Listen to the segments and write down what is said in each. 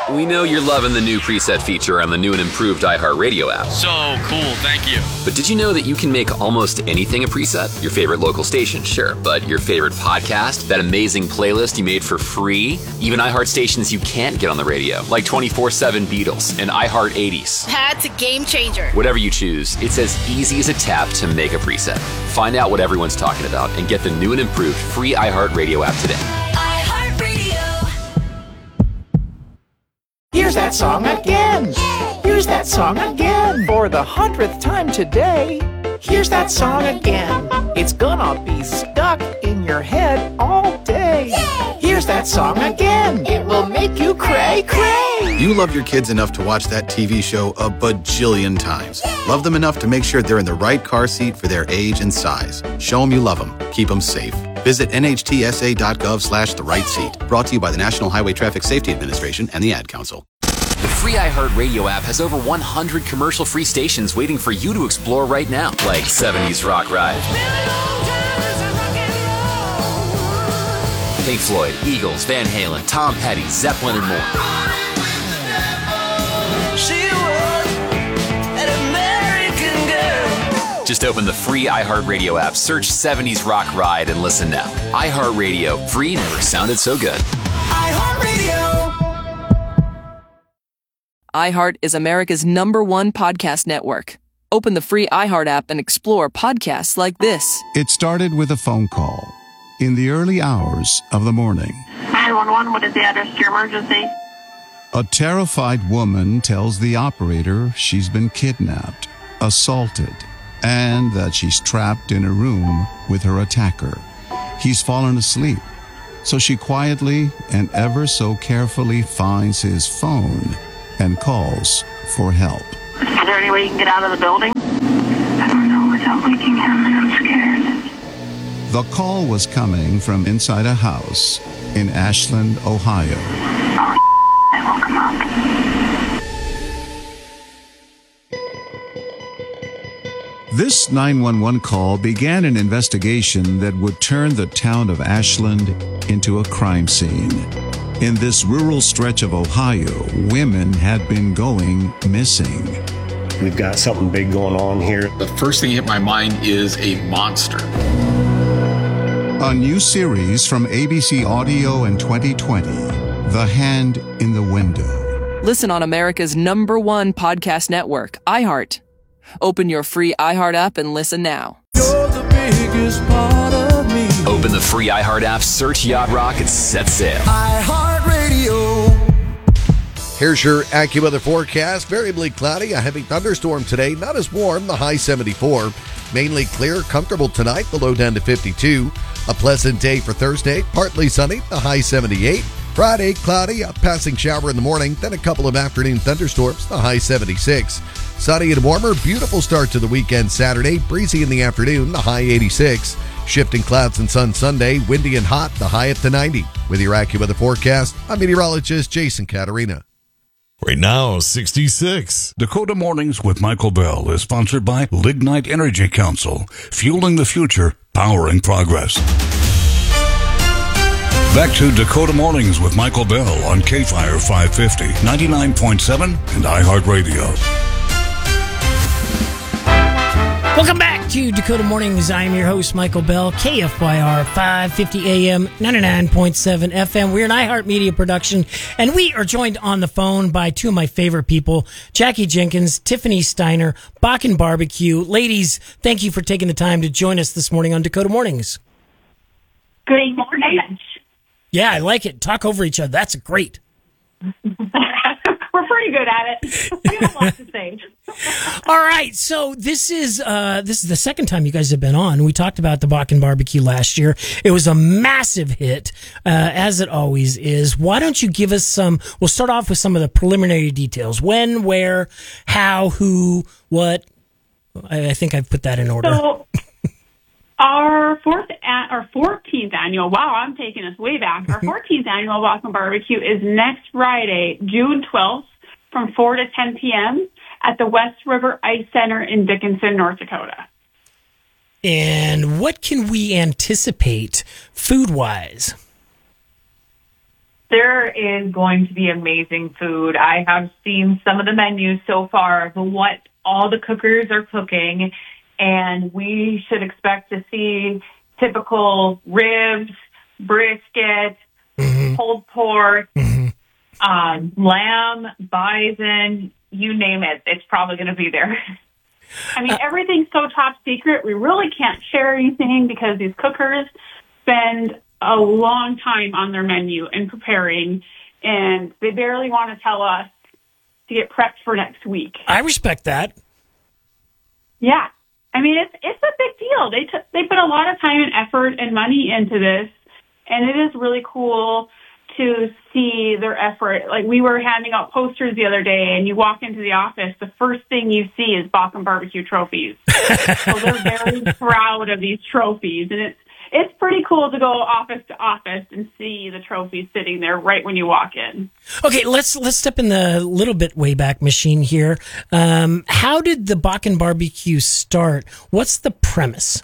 We know you're loving the new preset feature on the new and improved iHeartRadio app. So cool, thank you. But did you know that you can make almost anything a preset? Your favorite local station, sure, but your favorite podcast, that amazing playlist you made for free, even iHeart stations you can't get on the radio, like 24/7 Beatles and iHeart 80s. That's a game changer. Whatever you choose, it's as easy as a tap to make a preset. Find out what everyone's talking about and get the new and improved free iHeartRadio app today. Here's that song again. Here's that song again. For the 100th time today. Here's that song again. It's gonna be stuck in your head all day. Here's that song again. It will make you cray, cray. You love your kids enough to watch that TV show a bajillion times. Love them enough to make sure they're in the right car seat for their age and size. Show them you love them. Keep them safe. Visit nhtsa.gov/the right seat. Brought to you by the National Highway Traffic Safety Administration and the Ad Council. The free iHeartRadio app has over 100 commercial-free stations waiting for you to explore right now, like 70s Rock Ride, Pink Floyd, Eagles, Van Halen, Tom Petty, Zeppelin, and more. Just open the free iHeartRadio app, search 70s Rock Ride, and listen now. iHeartRadio, free never sounded so good. iHeart is America's #1 podcast network. Open the free iHeart app and explore podcasts like this. It started with a phone call in the early hours of the morning. 911, what is the address to your emergency? A terrified woman tells the operator she's been kidnapped, assaulted, and that she's trapped in a room with her attacker. He's fallen asleep, so she quietly and ever so carefully finds his phone and calls for help. Is there any way you can get out of the building? I don't know without waking him, and I'm scared. The call was coming from inside a house in Ashland, Ohio. Oh, I woke him up. This 911 call began an investigation that would turn the town of Ashland into a crime scene. In this rural stretch of Ohio, women had been going missing. We've got something big going on here. The first thing that hit my mind is a monster. A new series from ABC Audio in 2020, The Hand in the Window. Listen on America's #1 podcast network, iHeart. Open your free iHeart app and listen now. You're the biggest part of me. Open the free iHeart app, search Yacht Rock, and set sail. iHeartRadio. Here's your AccuWeather forecast. Variably cloudy, a heavy thunderstorm today. Not as warm, the high 74. Mainly clear, comfortable tonight, the low down to 52. A pleasant day for Thursday, partly sunny, the high 78. Friday, cloudy, a passing shower in the morning, then a couple of afternoon thunderstorms, the high 76. Sunny and warmer, beautiful start to the weekend Saturday, breezy in the afternoon, the high 86. Shifting clouds and sun Sunday, windy and hot, the high up to 90. With your AccuWeather forecast, I'm meteorologist Jason Caterina. Right now, 66. Dakota Mornings with Michael Bell is sponsored by Lignite Energy Council, fueling the future, powering progress. Back to Dakota Mornings with Michael Bell on K-Fire 550, 99.7, and iHeartRadio. Welcome back to Dakota Mornings. I'm your host, Michael Bell, KFYR 550 AM, 99.7 FM. We're an iHeart Media production, and we are joined on the phone by two of my favorite people, Jackie Jenkins, Tiffany Steiner, Bakken Barbecue. Ladies, thank you for taking the time to join us this morning on Dakota Mornings. Good morning. Yeah, I like it. Talk over each other. That's great. We're pretty good at it. We have a lot to say. All right, so this is the second time you guys have been on. We talked about the Bakken Barbecue last year. It was a massive hit, as it always is. Why don't you give us some? We'll start off with some of the preliminary details: when, where, how, who, what. I think I've put that in order. So, our 14th annual. Wow, I'm taking us way back. Our 14th annual Bakken Barbecue is next Friday, June 12th, from 4 to 10 p.m. at the West River Ice Center in Dickinson, North Dakota. And what can we anticipate food-wise? There is going to be amazing food. I have seen some of the menus so far of what all the cookers are cooking, and we should expect to see typical ribs, brisket, pulled pork, lamb, bison, you name it. It's probably going to be there. I mean, everything's so top secret. We really can't share anything because these cookers spend a long time on their menu and preparing, and they barely want to tell us to get prepped for next week. I respect that. Yeah. I mean, it's a big deal. They put a lot of time and effort and money into this, and it is really cool to see their effort. Like, we were handing out posters the other day, and you walk into the office, the first thing you see is Bakken Barbecue trophies. So they're very proud of these trophies, and it's pretty cool to go office to office and see the trophies sitting there right when you walk in. Okay, let's step in the little bit Wayback Machine here. How did the Bakken Barbecue start? What's the premise?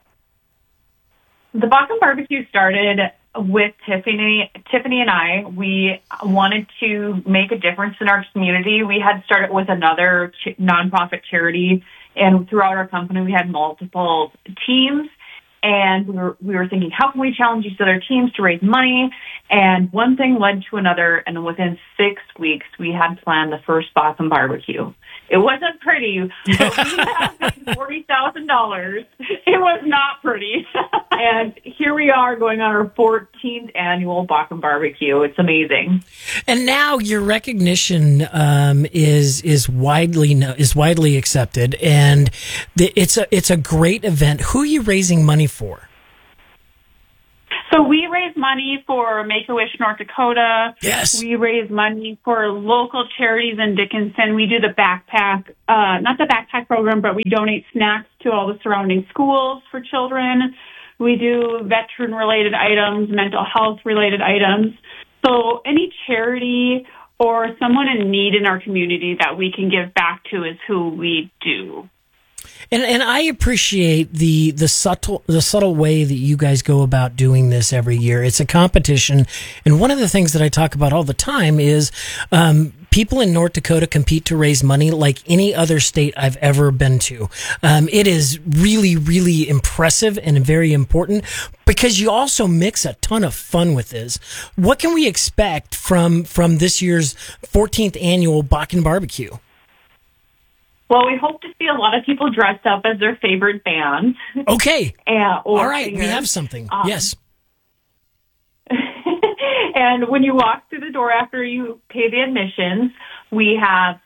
The Bakken Barbecue started with Tiffany and I. We wanted to make a difference in our community. We had started with another nonprofit charity, and throughout our company, we had multiple teams. And we were thinking, how can we challenge these other teams to raise money? And one thing led to another, and within 6 weeks, we had planned the first Bakken Barbecue. It wasn't pretty, but we had $40,000. It was not pretty. And here we are going on our 14th annual Bakken Barbecue. It's amazing. And now your recognition is widely accepted, and it's a great event. Who are you raising money for? So we raise money for Make-A-Wish North Dakota. Yes. We raise money for local charities in Dickinson. We do the backpack, not the backpack program, but we donate snacks to all the surrounding schools for children. We do veteran-related items, mental health-related items. So any charity or someone in need in our community that we can give back to is who we do. And I appreciate the subtle way that you guys go about doing this every year. It's a competition, and one of the things that I talk about all the time is people in North Dakota compete to raise money like any other state I've ever been to. It is really, really impressive and very important because you also mix a ton of fun with this. What can we expect from this year's 14th annual Bakken Barbecue? Well, we hope to see a lot of people dressed up as their favorite band. Okay. All right, singers. we have something. Yes. And when you walk through the door after you pay the admissions, we have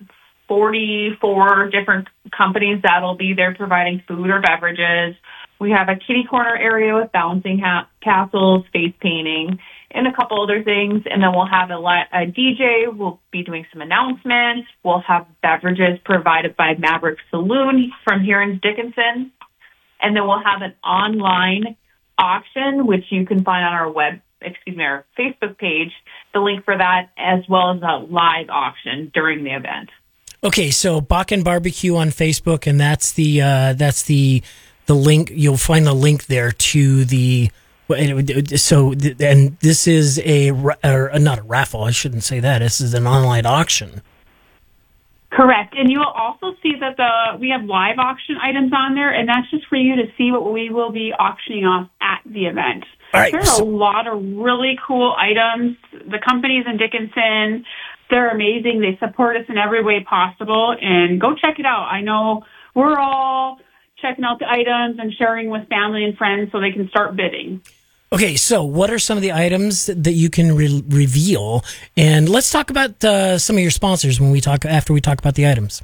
44 different companies that'll be there providing food or beverages. We have a kitty corner area with bouncing castles, face painting, and a couple other things. And then we'll have a DJ. We'll be doing some announcements. We'll have beverages provided by Maverick Saloon from here in Dickinson. And then we'll have an online auction, which you can find on our our Facebook page, the link for that, as well as a live auction during the event. Okay, so Bakken Barbecue on Facebook, and that's the link. You'll find the link there to the. So, and this is not a raffle. I shouldn't say that. This is an online auction. Correct. And you will also see that we have live auction items on there, and that's just for you to see what we will be auctioning off at the event. All right. There are a lot of really cool items. The companies in Dickinson, they're amazing. They support us in every way possible, and go check it out. I know we're all checking out the items and sharing with family and friends so they can start bidding. Okay, so what are some of the items that you can reveal? And let's talk about some of your sponsors after we talk about the items.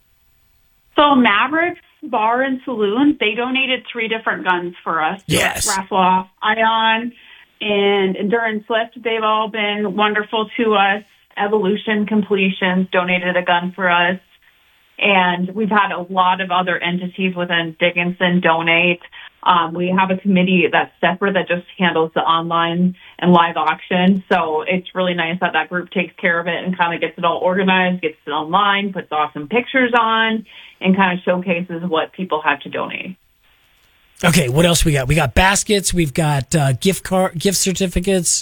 So Mavericks Bar and Saloon, they donated 3 different guns for us. Yes. Raffle off. Ion and Endurance Lift, they've all been wonderful to us. Evolution Completions donated a gun for us. And we've had a lot of other entities within Dickinson donate. We have a committee that's separate that just handles the online and live auction. So it's really nice that group takes care of it and kind of gets it all organized, gets it online, puts awesome pictures on, and kind of showcases what people have to donate. Okay, what else we got? We got baskets. We've got gift certificates.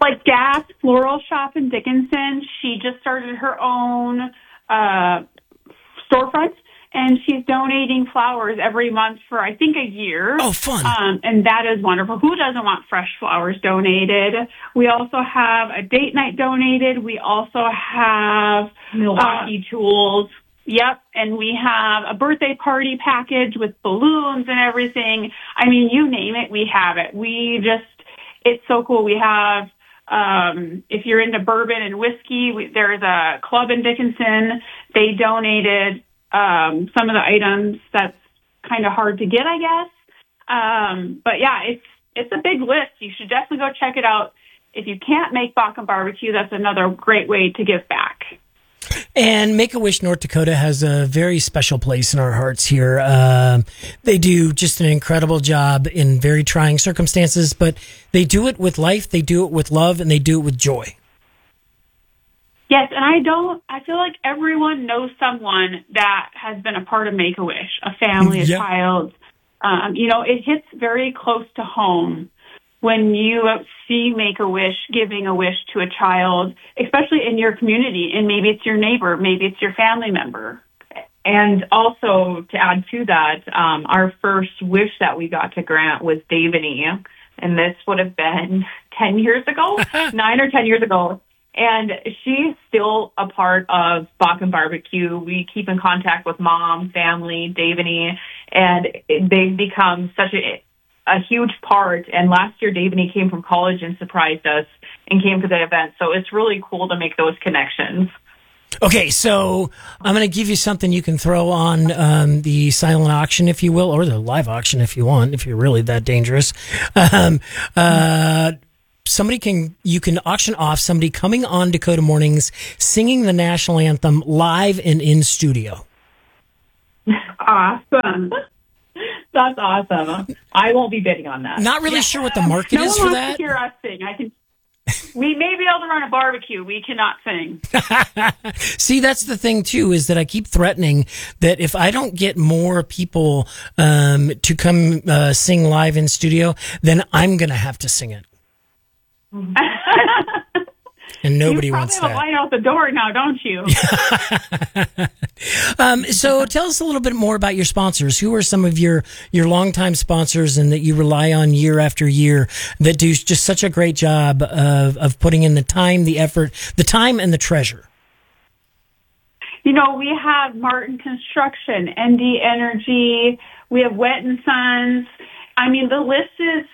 like Gas Floral Shop in Dickinson. She just started her own storefront, and she's donating flowers every month for, I think, a year. Oh, fun. And that is wonderful. Who doesn't want fresh flowers donated? We also have a date night donated. We also have Milwaukee tools. Yep, and we have a birthday party package with balloons and everything. I mean, you name it, we have it. It's so cool. We have, if you're into bourbon and whiskey, there's a club in Dickinson. They donated some of the items that's kind of hard to get, I guess. But yeah, it's a big list. You should definitely go check it out. If you can't make Bakken Barbecue, that's another great way to give back. And Make-A-Wish North Dakota has a very special place in our hearts here. They do just an incredible job in very trying circumstances, but they do it with life, they do it with love, and they do it with joy. Yes, and I feel like everyone knows someone that has been a part of Make-A-Wish, a family, a child. It hits very close to home when you see Make-A-Wish giving a wish to a child, especially in your community, and maybe it's your neighbor, maybe it's your family member. And also, to add to that, our first wish that we got to grant was Davany, and this would have been 10 years ago, 9 or 10 years ago. And she's still a part of Bakken Barbecue. We keep in contact with Mom, family, Davany, and they've become such a huge part. And last year, Davany came from college and surprised us and came to the event. So it's really cool to make those connections. Okay, so I'm going to give you something you can throw on the silent auction, if you will, or the live auction if you want, if you're really that dangerous. You can auction off somebody coming on Dakota Mornings singing the national anthem live and in studio. Awesome. That's awesome. I won't be bidding on that. Not really sure what the market is for that. No one wants to hear us sing. We may be able to run a barbecue. We cannot sing. See, that's the thing, too, is that I keep threatening that if I don't get more people to come sing live in studio, then I'm going to have to sing it. And nobody wants that. You probably have a line out the door now, don't you? So tell us a little bit more about your sponsors. Who are some of your longtime sponsors and that you rely on year after year that do just such a great job of putting in the time, the effort, the time and the treasure? We have Martin Construction, ND Energy, we have Wet and Sons. I mean, the list is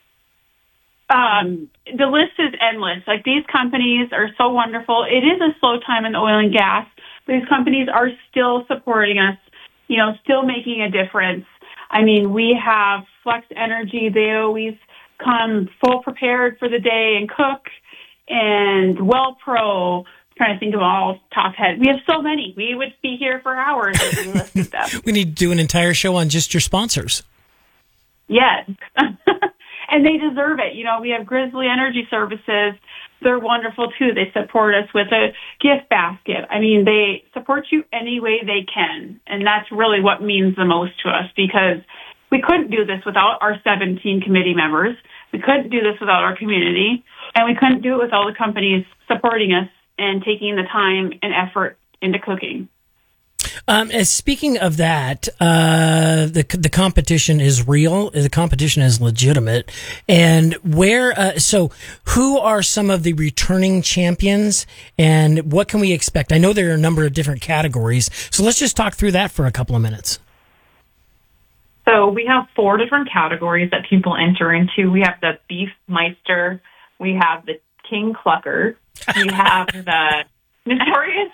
endless. Like, these companies are so wonderful. It is a slow time in oil and gas. These companies are still supporting us, still making a difference. I mean, we have Flex Energy. They always come full prepared for the day and cook. And WellPro, trying to think of all top head. We have so many. We would be here for hours if we listed them. We need to do an entire show on just your sponsors. Yes. And they deserve it. We have Grizzly Energy Services. They're wonderful, too. They support us with a gift basket. I mean, they support you any way they can. And that's really what means the most to us, because we couldn't do this without our 17 committee members. We couldn't do this without our community. And we couldn't do it with all the companies supporting us and taking the time and effort into cooking. Speaking of that, the competition is real. The competition is legitimate. And so who are some of the returning champions and what can we expect? I know there are a number of different categories. So let's just talk through that for a couple of minutes. So we have 4 different categories that people enter into. We have the Beef Meister. We have the King Clucker. We have the Notorious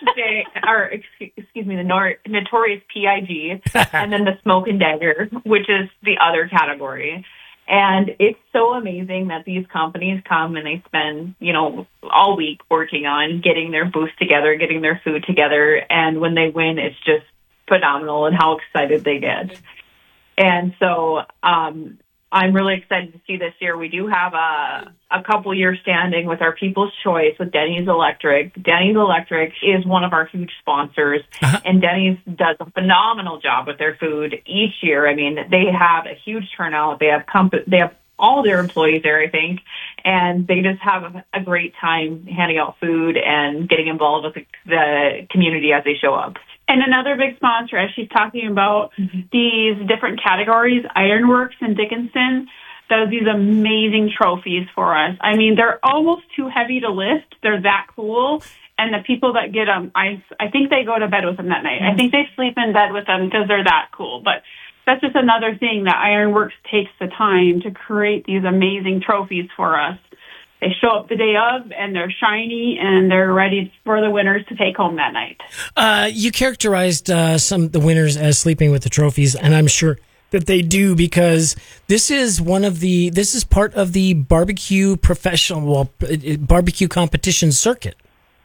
Notorious PIG, and then the Smoke and Dagger, which is the other category. And it's so amazing that these companies come and they spend, all week working on getting their booths together, getting their food together. And when they win, it's just phenomenal and how excited they get. And so, I'm really excited to see this year. We do have a couple years standing with our People's Choice with Denny's Electric. Denny's Electric is one of our huge sponsors, and Denny's does a phenomenal job with their food each year. I mean, they have a huge turnout. They have all their employees there, I think. And they just have a great time handing out food and getting involved with the community as they show up. And another big sponsor, as she's talking about these different categories, Ironworks in Dickinson does these amazing trophies for us. I mean, they're almost too heavy to lift. They're that cool. And the people that get them, I think they go to bed with them that night. I think they sleep in bed with them because they're that cool. But that's just another thing that Ironworks takes the time to create these amazing trophies for us. They show up the day of, and they're shiny, and they're ready for the winners to take home that night. You characterized some of the winners as sleeping with the trophies, and I'm sure that they do, because this is part of the barbecue barbecue competition circuit.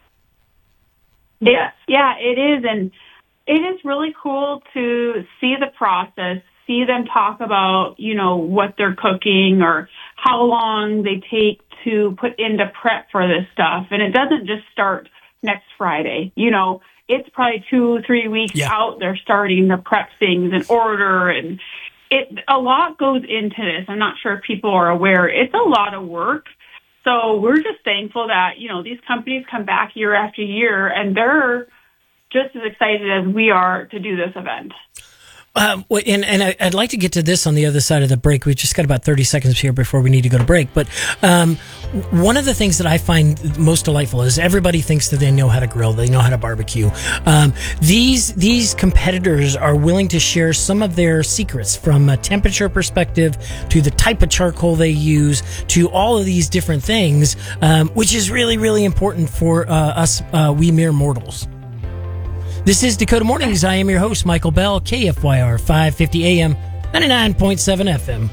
Yeah, it is, and it is really cool to see the process, see them talk about, what they're cooking or how long they take to put into prep for this stuff. And it doesn't just start next Friday. It's probably 2-3 weeks out. They're starting to prep things and order, and a lot goes into this. I'm not sure if people are aware. It's a lot of work. So we're just thankful that, these companies come back year after year, and they're just as excited as we are to do this event. And I'd like to get to this on the other side of the break. We've just got about 30 seconds here before we need to go to break. But one of the things that I find most delightful is everybody thinks that they know how to grill, they know how to barbecue. These competitors are willing to share some of their secrets, from a temperature perspective to the type of charcoal they use to all of these different things, which is really, really important for us, we mere mortals. This is Dakota Mornings. I am your host, Michael Bell, KFYR 550 AM, 99.7 FM.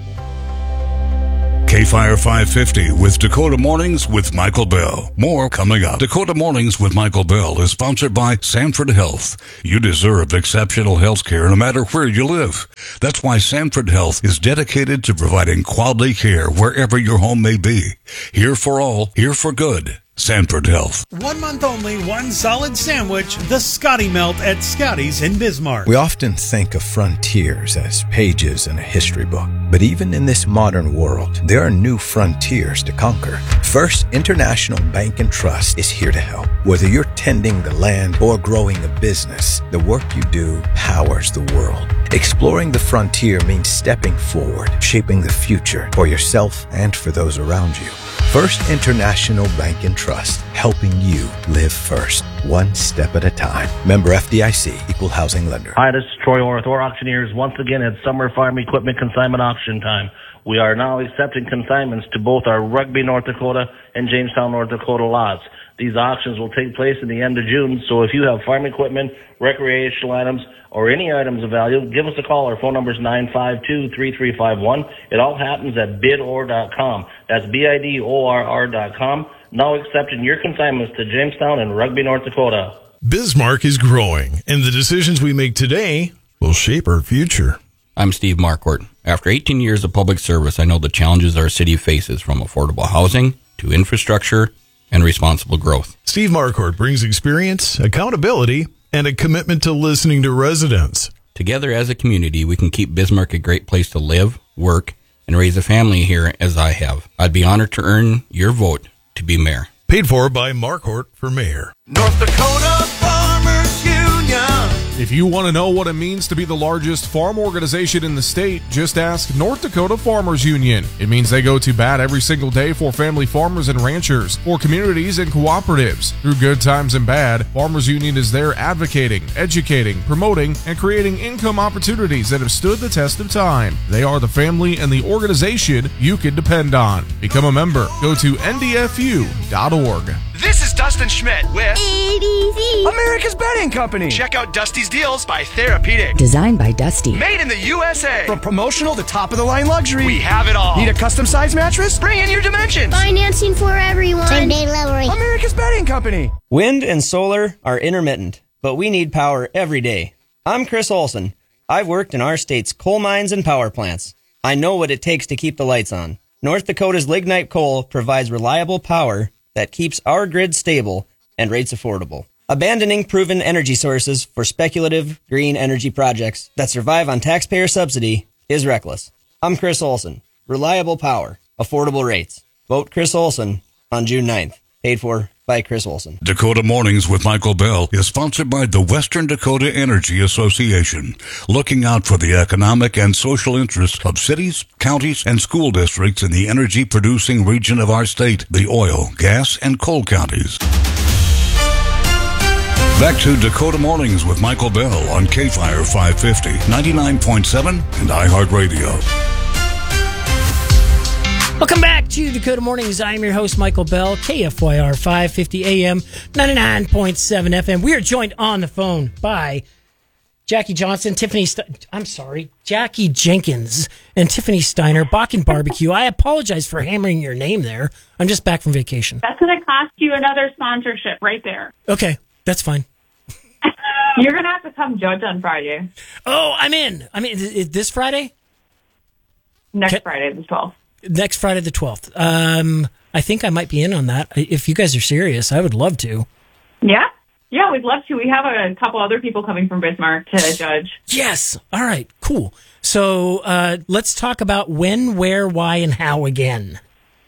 KFYR 550 with Dakota Mornings with Michael Bell. More coming up. Dakota Mornings with Michael Bell is sponsored by Sanford Health. You deserve exceptional health care no matter where you live. That's why Sanford Health is dedicated to providing quality care wherever your home may be. Here for all, here for good. Sanford Health. 1 month only, one solid sandwich, the Scotty Melt at Scotty's in Bismarck. We often think of frontiers as pages in a history book, but even in this modern world, there are new frontiers to conquer. First International Bank and Trust is here to help. Whether you're tending the land or growing a business, the work you do powers the world. Exploring the frontier means stepping forward, shaping the future for yourself and for those around you. First International Bank and Trust, helping you live first, one step at a time. Member FDIC, Equal Housing Lender. Hi, this is Troy Orth, Orr Auctioneers, once again at Summer Farm Equipment Consignment Auction Time. We are now accepting consignments to both our Rugby, North Dakota and Jamestown, North Dakota lots. These auctions will take place in the end of June, so if you have farm equipment, recreational items, or any items of value, give us a call. Our phone number is 952-3351. It all happens at bidor.com. That's BIDORR.com. Now accepting your consignments to Jamestown and Rugby, North Dakota. Bismarck is growing, and the decisions we make today will shape our future. I'm Steve Marquardt. After 18 years of public service, I know the challenges our city faces, from affordable housing to infrastructure and responsible growth. Steve Marquardt brings experience, accountability, and a commitment to listening to residents. Together as a community, we can keep Bismarck a great place to live, work, and raise a family here as I have. I'd be honored to earn your vote to be mayor. Paid for by Marquardt for mayor. North Dakota Farmers Union. If you want to know what it means to be the largest farm organization in the state, just ask North Dakota Farmers Union. It means they go to bat every single day for family farmers and ranchers, for communities and cooperatives. Through good times and bad, Farmers Union is there advocating, educating, promoting, and creating income opportunities that have stood the test of time. They are the family and the organization you can depend on. Become a member. Go to ndfu.org. This is Dustin Schmidt with ABC, America's Bedding Company. Check out Dusty's Deals by Therapeutic. Designed by Dusty. Made in the USA. From promotional to top-of-the-line luxury, we have it all. Need a custom-sized mattress? Bring in your dimensions. Financing for everyone. Same-day delivery. America's Bedding Company. Wind and solar are intermittent, but we need power every day. I'm Chris Olson. I've worked in our state's coal mines and power plants. I know what it takes to keep the lights on. North Dakota's lignite coal provides reliable power that keeps our grid stable and rates affordable. Abandoning proven energy sources for speculative green energy projects that survive on taxpayer subsidy is reckless. I'm Chris Olson. reliable power, affordable rates. Vote Chris Olson on June 9th. Paid for by Chris Olson. Dakota Mornings with Michael Bell is sponsored by the Western Dakota Energy Association, looking out for the economic and social interests of cities, counties, and school districts in the energy-producing region of our state, the oil, gas, and coal counties. Back to Dakota Mornings with Michael Bell on K-Fire 550, 99.7, and iHeartRadio. Welcome back to Dakota Mornings. I'm your host, Michael Bell, KFYR 550 AM, 99.7 FM. We are joined on the phone by Jackie Johnson, Jackie Jenkins, and Tiffany Steiner, Bakken Barbecue. I apologize for hammering your name there. I'm just back from vacation. That's going to cost you another sponsorship right there. Okay, that's fine. You're going to have to come judge on Friday. Oh, I'm in. This Friday? Next Friday, the 12th. Next Friday the 12th. I think I might be in on that. If you guys are serious, I would love to. Yeah, we'd love to. We have a couple other people coming from Bismarck to judge. Yes. All right, cool. So let's talk about when, where, why, and how again.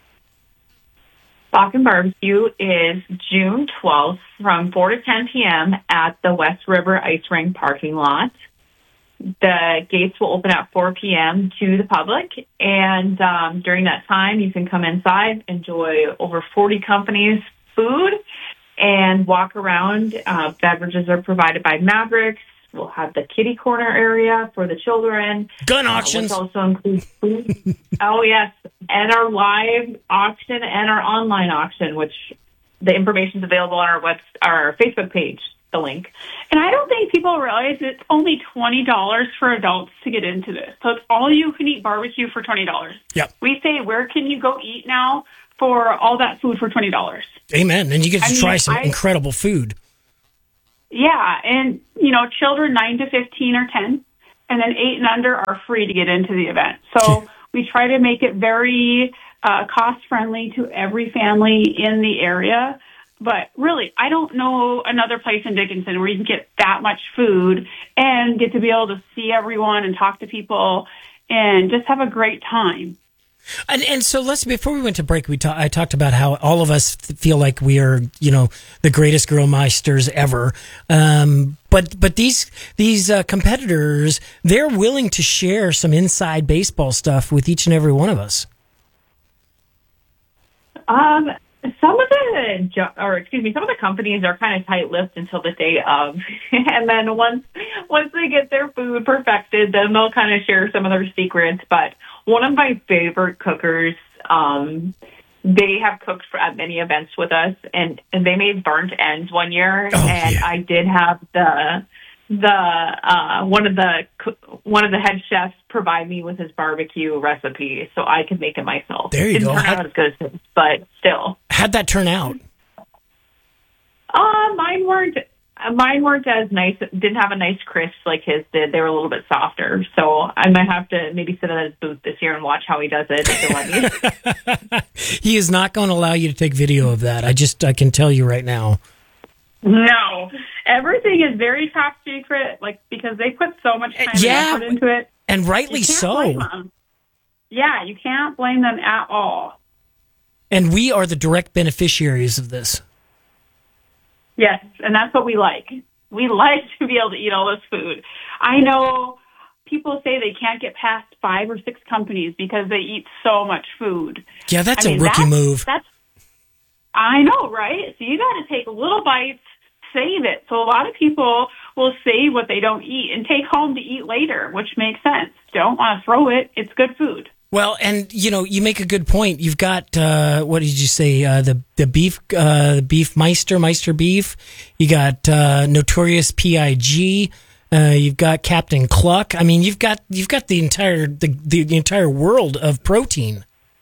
Bakken Barbecue is June 12th from 4 to 10 p.m. at the West River Ice Rink parking lot. The gates will open at 4 p.m. to the public, and during that time, you can come inside, enjoy over 40 companies' food, and walk around. Beverages are provided by Mavericks. We'll have the kiddie corner area for the children. Gun auctions. Which also includes food. Oh, yes. And our live auction and our online auction, which the information is available on our Facebook page. The link. And I don't think people realize it's only $20 for adults to get into this. So it's all you can eat barbecue for $20. Yep. We say, where can you go eat now for all that food for $20? Amen. And you get to try some incredible food. Yeah. And, children 9 to 15 are 10, and then 8 and under are free to get into the event. So we try to make it very cost-friendly to every family in the area. But really, I don't know another place in Dickinson where you can get that much food and get to be able to see everyone and talk to people and just have a great time. And so before we went to break, I talked about how all of us feel like we are, the greatest grill meisters ever. But these competitors, they're willing to share some inside baseball stuff with each and every one of us. Some of the companies are kind of tight-lipped until the day of, and then once they get their food perfected, then they'll kind of share some of their secrets. But one of my favorite cookers, they have cooked at many events with us, and they made burnt ends one year, I did have one of the head chefs provide me with his barbecue recipe so I could make it myself. There you go. Didn't turn out as good as his, but still. How'd that turn out? Mine weren't as nice. Didn't have a nice crisp like his did. They were a little bit softer. So I might have to maybe sit at his booth this year and watch how he does it. If he'll let me. He is not going to allow you to take video of that. I can tell you right now. No, everything is very top secret, because they put so much time and effort into it. And rightly so. Yeah, you can't blame them at all. And we are the direct beneficiaries of this. Yes, and that's what we like. We like to be able to eat all this food. I know people say they can't get past 5 or 6 companies because they eat so much food. Yeah, that's a rookie move. I know, right? So you got to take little bites, save it. So a lot of people will save what they don't eat and take home to eat later, which makes sense. Don't want to throw it. It's good food. Well, and you make a good point. You've got what did you say? The beef Meister beef. You got Notorious P.I.G. You've got Captain Cluck. I mean, you've got the entire world of protein.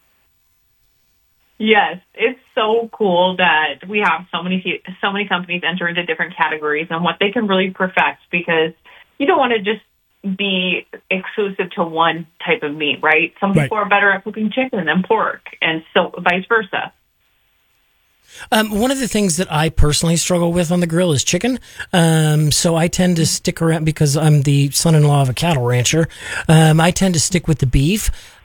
Yes, it's so cool that we have so many companies enter into different categories and what they can really perfect, because you don't want to just be exclusive to one type of meat, right? Some people are better at cooking chicken than pork, and so vice versa. One of the things that I personally struggle with on the grill is chicken. So I tend to stick around because I'm the son-in-law of a cattle rancher. I tend to stick with the beef.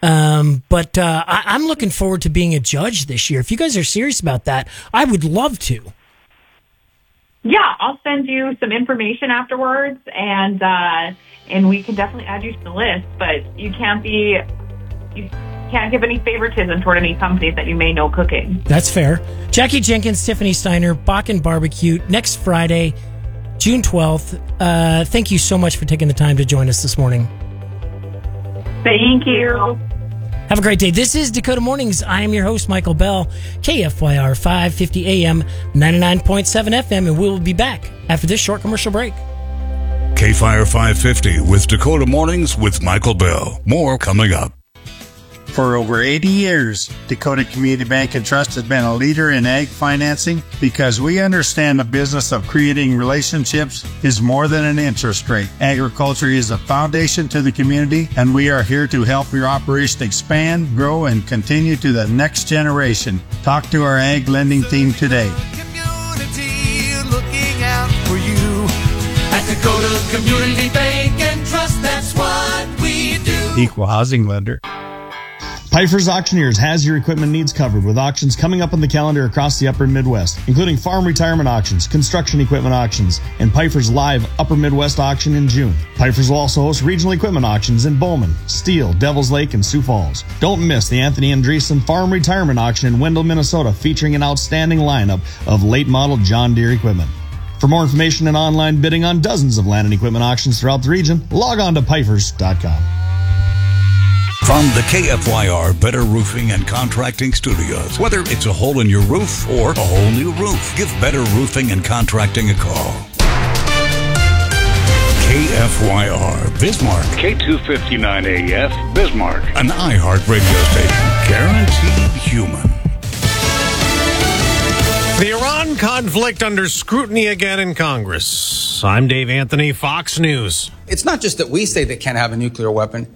But I'm looking forward to being a judge this year. If you guys are serious about that, I would love to. Yeah, I'll send you some information afterwards, and we can definitely add you to the list. But you can't give any favoritism toward any companies that you may know cooking. That's fair. Jackie Jenkins, Tiffany Steiner, Bakken Barbecue, next Friday, June 12th. Thank you so much for taking the time to join us this morning. Thank you. Have a great day. This is Dakota Mornings. I am your host, Michael Bell, KFYR 550 AM, 99.7 FM, and we'll be back after this short commercial break. KFYR 550 with Dakota Mornings with Michael Bell. More coming up. For over 80 years, Dakota Community Bank and Trust has been a leader in ag financing because we understand the business of creating relationships is more than an interest rate. Agriculture is a foundation to the community, and we are here to help your operation expand, grow, and continue to the next generation. Talk to our ag lending team today. Community looking out for you. At Dakota Community Bank and Trust, that's what we do. Equal housing lender. Pfeiffer's Auctioneers has your equipment needs covered with auctions coming up on the calendar across the upper Midwest, including farm retirement auctions, construction equipment auctions, and Pfeiffer's live upper Midwest auction in June. Pfeiffer's will also host regional equipment auctions in Bowman, Steele, Devils Lake, and Sioux Falls. Don't miss the Anthony Andreessen Farm Retirement Auction in Wendell, Minnesota, featuring an outstanding lineup of late model John Deere equipment. For more information and online bidding on dozens of land and equipment auctions throughout the region, log on to Pfeiffer's.com. From the KFYR Better Roofing and Contracting Studios. Whether it's a hole in your roof or a whole new roof, give Better Roofing and Contracting a call. KFYR Bismarck. K259AF Bismarck. An iHeart radio station. Guaranteed human. The Iran conflict under scrutiny again in Congress. I'm Dave Anthony, Fox News. It's not just that we say they can't have a nuclear weapon.